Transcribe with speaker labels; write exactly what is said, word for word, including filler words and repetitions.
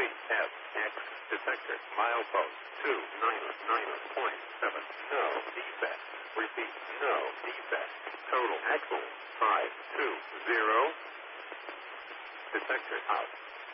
Speaker 1: feet. F, X, detector, milepost, two nine nine point seven. No defect. Repeat, no defect. Total excellent, five two zero. Detector out.